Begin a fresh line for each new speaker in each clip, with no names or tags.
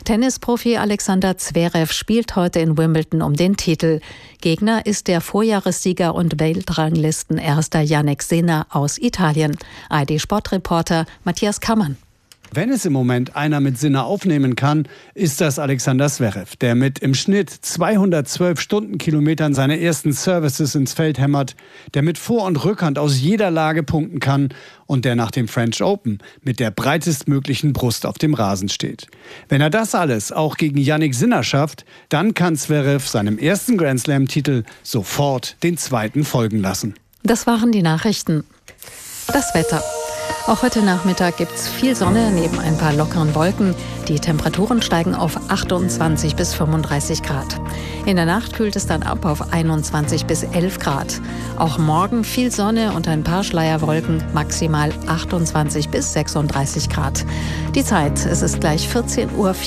Tennisprofi Alexander Zverev spielt heute in Wimbledon um den Titel. Gegner ist der Vorjahressieger und Weltranglistenerster Jannik Sinner aus Italien. ARD-Sportreporter Matthias Kammann.
Wenn es im Moment einer mit Sinner aufnehmen kann, ist das Alexander Zverev, der mit im Schnitt 212 Stundenkilometern seine ersten Services ins Feld hämmert, der mit Vor- und Rückhand aus jeder Lage punkten kann und der nach dem French Open mit der breitestmöglichen Brust auf dem Rasen steht. Wenn er das alles auch gegen Jannik Sinner schafft, dann kann Zverev seinem ersten Grand-Slam-Titel sofort den zweiten folgen lassen.
Das waren die Nachrichten. Das Wetter. Auch heute Nachmittag gibt's viel Sonne neben ein paar lockeren Wolken. Die Temperaturen steigen auf 28 bis 35 Grad. In der Nacht kühlt es dann ab auf 21 bis 11 Grad. Auch morgen viel Sonne und ein paar Schleierwolken, maximal 28 bis 36 Grad. Die Zeit, es ist gleich 14:34 Uhr.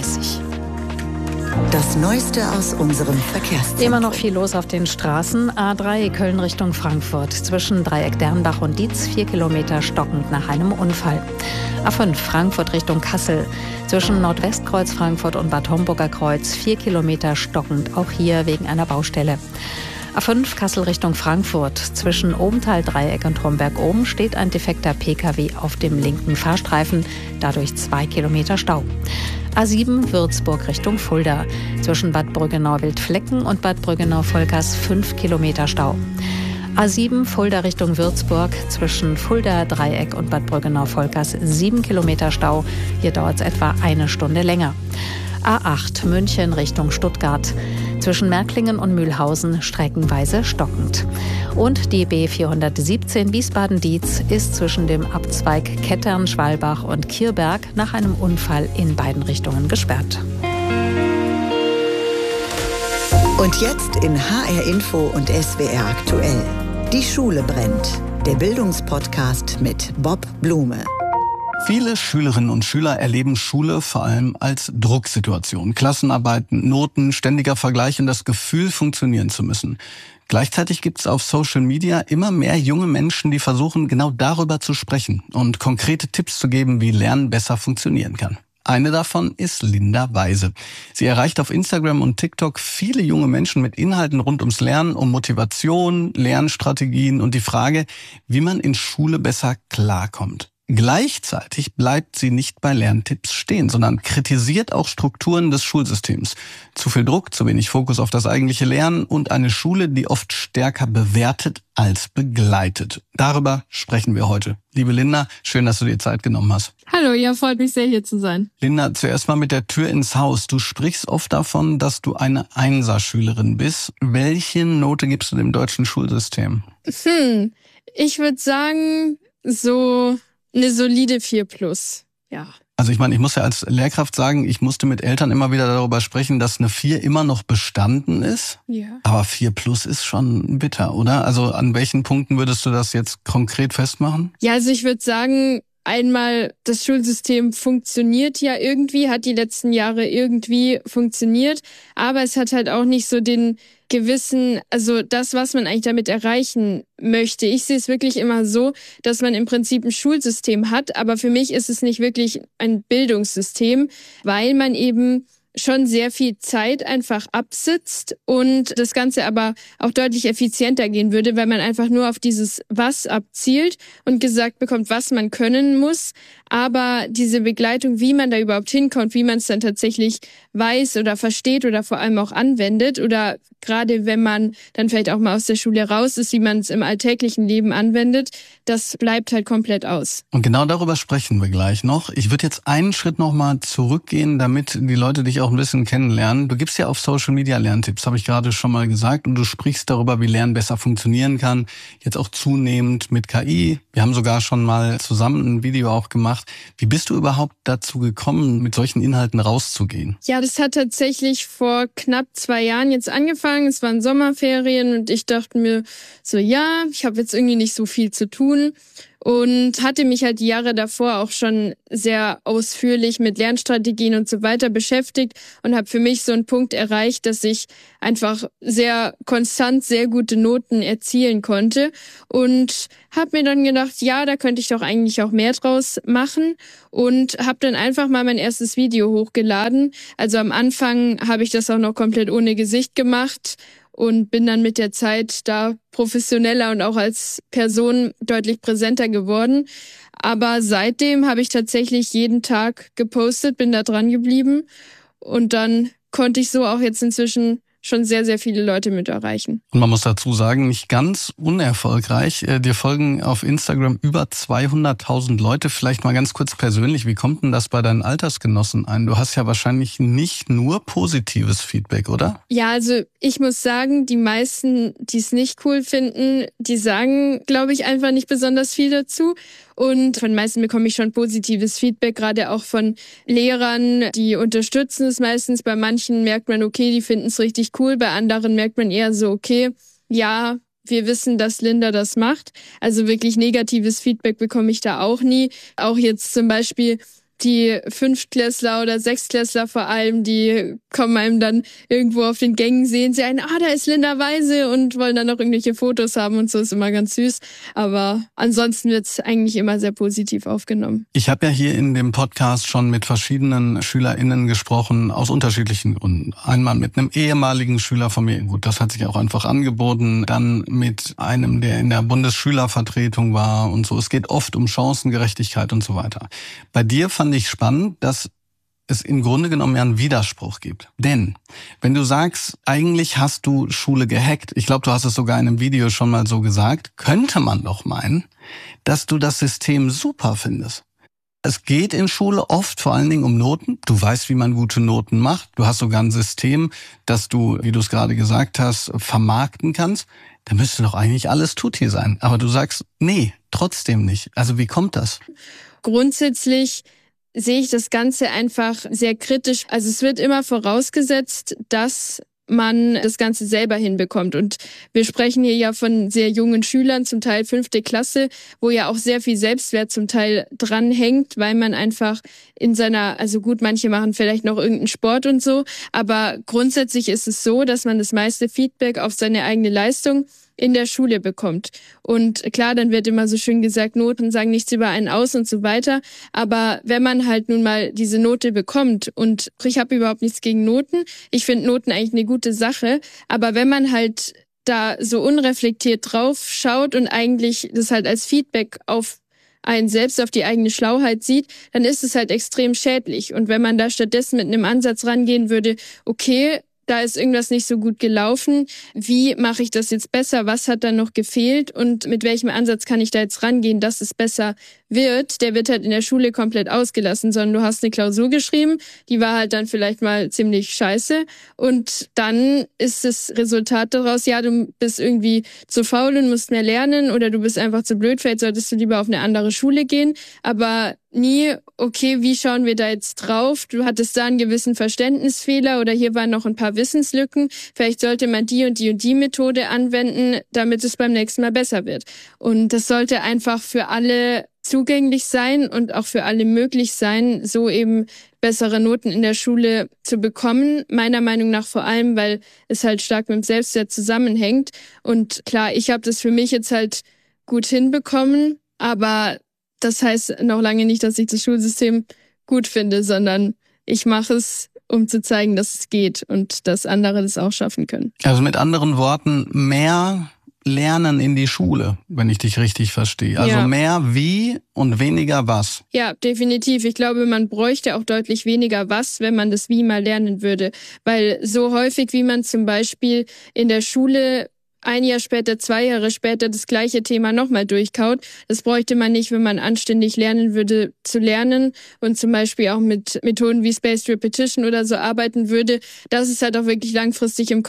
Das Neueste aus unserem Verkehrszentrum.
Immer noch viel los auf den Straßen. A3 Köln Richtung Frankfurt. Zwischen Dreieck Dernbach und Dietz 4 Kilometer stockend nach einem Unfall. A5 Frankfurt Richtung Kassel. Zwischen Nordwestkreuz Frankfurt und Bad Homburger Kreuz 4 Kilometer stockend. Auch hier wegen einer Baustelle. A5 Kassel Richtung Frankfurt. Zwischen Obenthal-Dreieck und Homberg-Oben steht ein defekter Pkw auf dem linken Fahrstreifen. Dadurch 2 Kilometer Stau. A7 Würzburg Richtung Fulda. Zwischen Bad Brüggenau-Wildflecken und Bad Brüggenau-Volkers 5 Kilometer Stau. A7 Fulda Richtung Würzburg. Zwischen Fulda Dreieck und Bad Brüggenau-Volkers 7 Kilometer Stau. Hier dauert es etwa eine Stunde länger. A8 München Richtung Stuttgart. Zwischen Märklingen und Mühlhausen streckenweise stockend. Und die B417 Wiesbaden-Dietz ist zwischen dem Abzweig Kettern-Schwalbach und Kierberg nach einem Unfall in beiden Richtungen gesperrt.
Und jetzt in HR Info und SWR aktuell. Die Schule brennt. Der Bildungspodcast mit Bob Blume.
Viele Schülerinnen und Schüler erleben Schule vor allem als Drucksituation. Klassenarbeiten, Noten, ständiger Vergleich und das Gefühl, funktionieren zu müssen. Gleichzeitig gibt es auf Social Media immer mehr junge Menschen, die versuchen, genau darüber zu sprechen und konkrete Tipps zu geben, wie Lernen besser funktionieren kann. Eine davon ist Linda Weise. Sie erreicht auf Instagram und TikTok viele junge Menschen mit Inhalten rund ums Lernen, um Motivation, Lernstrategien und die Frage, wie man in Schule besser klarkommt. Gleichzeitig bleibt sie nicht bei Lerntipps stehen, sondern kritisiert auch Strukturen des Schulsystems. Zu viel Druck, zu wenig Fokus auf das eigentliche Lernen und eine Schule, die oft stärker bewertet als begleitet. Darüber sprechen wir heute. Liebe Linda, schön, dass du dir Zeit genommen hast.
Hallo, ja, freut mich sehr, hier zu sein.
Linda, zuerst mal mit der Tür ins Haus. Du sprichst oft davon, dass du eine Einser-Schülerin bist. Welche Note gibst du dem deutschen Schulsystem?
Ich würde sagen, so eine solide 4+, ja.
Also ich meine, ich muss ja als Lehrkraft sagen, ich musste mit Eltern immer wieder darüber sprechen, dass eine 4 immer noch bestanden ist.
Ja.
Aber 4+ ist schon bitter, oder? Also an welchen Punkten würdest du das jetzt konkret festmachen?
Ja, also ich würde sagen, einmal, das Schulsystem funktioniert ja irgendwie, hat die letzten Jahre irgendwie funktioniert, aber es hat halt auch nicht so den gewissen, also das, was man eigentlich damit erreichen möchte. Ich sehe es wirklich immer so, dass man im Prinzip ein Schulsystem hat, aber für mich ist es nicht wirklich ein Bildungssystem, weil man eben schon sehr viel Zeit einfach absitzt und das Ganze aber auch deutlich effizienter gehen würde, weil man einfach nur auf dieses Was abzielt und gesagt bekommt, was man können muss. Aber diese Begleitung, wie man da überhaupt hinkommt, wie man es dann tatsächlich weiß oder versteht oder vor allem auch anwendet oder gerade wenn man dann vielleicht auch mal aus der Schule raus ist, wie man es im alltäglichen Leben anwendet, das bleibt halt komplett aus.
Und genau darüber sprechen wir gleich noch. Ich würde jetzt einen Schritt nochmal zurückgehen, damit die Leute dich auch ein bisschen kennenlernen. Du gibst ja auf Social Media Lerntipps, habe ich gerade schon mal gesagt, und du sprichst darüber, wie Lernen besser funktionieren kann, jetzt auch zunehmend mit KI. Wir haben sogar schon mal zusammen ein Video auch gemacht. Wie bist du überhaupt dazu gekommen, mit solchen Inhalten rauszugehen?
Ja, das hat tatsächlich vor knapp 2 Jahren jetzt angefangen. Es waren Sommerferien und ich dachte mir so, ja, ich habe jetzt irgendwie nicht so viel zu tun und hatte mich halt die Jahre davor auch schon sehr ausführlich mit Lernstrategien und so weiter beschäftigt und habe für mich so einen Punkt erreicht, dass ich einfach sehr konstant sehr gute Noten erzielen konnte und habe mir dann gedacht, ja, da könnte ich doch eigentlich auch mehr draus machen und habe dann einfach mal mein erstes Video hochgeladen. Also am Anfang habe ich das auch noch komplett ohne Gesicht gemacht und bin dann mit der Zeit da professioneller und auch als Person deutlich präsenter geworden. Aber seitdem habe ich tatsächlich jeden Tag gepostet, bin da dran geblieben und dann konnte ich so auch jetzt inzwischen schon sehr, sehr viele Leute mit erreichen.
Und man muss dazu sagen, nicht ganz unerfolgreich. Dir folgen auf Instagram über 200.000 Leute. Vielleicht mal ganz kurz persönlich, wie kommt denn das bei deinen Altersgenossen ein? Du hast ja wahrscheinlich nicht nur positives Feedback, oder?
Ja, also ich muss sagen, die meisten, die es nicht cool finden, die sagen, glaube ich, einfach nicht besonders viel dazu. Und von den meisten bekomme ich schon positives Feedback, gerade auch von Lehrern, die unterstützen es meistens. Bei manchen merkt man, okay, die finden es richtig cool. Bei anderen merkt man eher so, okay, ja, wir wissen, dass Linda das macht. Also wirklich negatives Feedback bekomme ich da auch nie. Auch jetzt zum Beispiel die Fünftklässler oder Sechstklässler vor allem, die kommen einem dann irgendwo auf den Gängen, sehen sie einen, da ist Linda Weise und wollen dann noch irgendwelche Fotos haben und so, ist immer ganz süß. Aber ansonsten wird's eigentlich immer sehr positiv aufgenommen.
Ich habe ja hier in dem Podcast schon mit verschiedenen SchülerInnen gesprochen, aus unterschiedlichen Gründen. Einmal mit einem ehemaligen Schüler von mir, gut, das hat sich auch einfach angeboten, dann mit einem, der in der Bundesschülervertretung war und so. Es geht oft um Chancengerechtigkeit und so weiter. Bei dir fand ich spannend, dass es im Grunde genommen ja einen Widerspruch gibt. Denn wenn du sagst, eigentlich hast du Schule gehackt, ich glaube, du hast es sogar in einem Video schon mal so gesagt, könnte man doch meinen, dass du das System super findest. Es geht in Schule oft vor allen Dingen um Noten. Du weißt, wie man gute Noten macht. Du hast sogar ein System, das du, wie du es gerade gesagt hast, vermarkten kannst. Da müsste doch eigentlich alles tutti sein. Aber du sagst, nee, trotzdem nicht. Also wie kommt das?
Grundsätzlich sehe ich das Ganze einfach sehr kritisch. Also es wird immer vorausgesetzt, dass man das Ganze selber hinbekommt. Und wir sprechen hier ja von sehr jungen Schülern, zum Teil 5. Klasse, wo ja auch sehr viel Selbstwert zum Teil dranhängt, weil man einfach in seiner, also gut, manche machen vielleicht noch irgendeinen Sport und so, aber grundsätzlich ist es so, dass man das meiste Feedback auf seine eigene Leistung in der Schule bekommt. Und klar, dann wird immer so schön gesagt, Noten sagen nichts über einen aus und so weiter. Aber wenn man halt nun mal diese Note bekommt, und ich habe überhaupt nichts gegen Noten, ich finde Noten eigentlich eine gute Sache, aber wenn man halt da so unreflektiert drauf schaut und eigentlich das halt als Feedback auf einen selbst, auf die eigene Schlauheit sieht, dann ist es halt extrem schädlich. Und wenn man da stattdessen mit einem Ansatz rangehen würde, okay, da ist irgendwas nicht so gut gelaufen. Wie mache ich das jetzt besser? Was hat da noch gefehlt? Und mit welchem Ansatz kann ich da jetzt rangehen, dass es besser wird? Der wird halt in der Schule komplett ausgelassen, sondern du hast eine Klausur geschrieben, die war halt dann vielleicht mal ziemlich scheiße. Und dann ist das Resultat daraus, ja, du bist irgendwie zu faul und musst mehr lernen oder du bist einfach zu blöd, vielleicht solltest du lieber auf eine andere Schule gehen. Aber nie, okay, wie schauen wir da jetzt drauf? Du hattest da einen gewissen Verständnisfehler oder hier waren noch ein paar Wissenslücken. Vielleicht sollte man die und die und die Methode anwenden, damit es beim nächsten Mal besser wird. Und das sollte einfach für alle zugänglich sein und auch für alle möglich sein, so eben bessere Noten in der Schule zu bekommen. Meiner Meinung nach vor allem, weil es halt stark mit dem Selbstwert zusammenhängt. Und klar, ich habe das für mich jetzt halt gut hinbekommen, aber das heißt noch lange nicht, dass ich das Schulsystem gut finde, sondern ich mache es, um zu zeigen, dass es geht und dass andere das auch schaffen können.
Also mit anderen Worten, mehr Lernen in die Schule, wenn ich dich richtig verstehe. Also
ja.
Mehr wie und weniger was.
Ja, definitiv. Ich glaube, man bräuchte auch deutlich weniger was, wenn man das Wie mal lernen würde. Weil so häufig, wie man zum Beispiel in der Schule 1 Jahr später, 2 Jahre später das gleiche Thema nochmal durchkaut. Das bräuchte man nicht, wenn man anständig lernen würde zu lernen und zum Beispiel auch mit Methoden wie Spaced Repetition oder so arbeiten würde, dass es halt auch wirklich langfristig im Kopf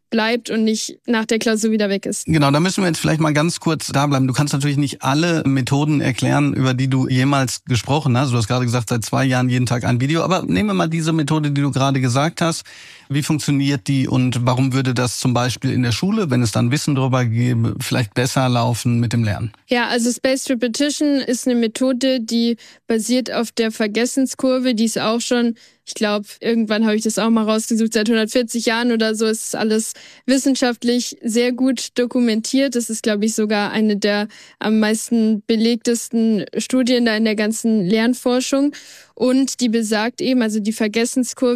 bleibt und nicht nach der Klausur wieder weg ist.
Genau, da müssen wir jetzt vielleicht mal ganz kurz da bleiben. Du kannst natürlich nicht alle Methoden erklären, über die du jemals gesprochen hast. Du hast gerade gesagt, seit 2 Jahren jeden Tag ein Video. Aber nehmen wir mal diese Methode, die du gerade gesagt hast. Wie funktioniert die und warum würde das zum Beispiel in der Schule, wenn es dann Wissen darüber gäbe, vielleicht besser laufen mit dem Lernen?
Ja, also Spaced Repetition ist eine Methode, die basiert auf der Vergessenskurve. Die ist auch schon, ich glaube, irgendwann habe ich das auch mal rausgesucht, seit 140 Jahren oder so ist alles wissenschaftlich sehr gut dokumentiert. Das ist, glaube ich, sogar eine der am meisten belegtesten Studien da in der ganzen Lernforschung. Und die besagt eben, also die Vergessenskurve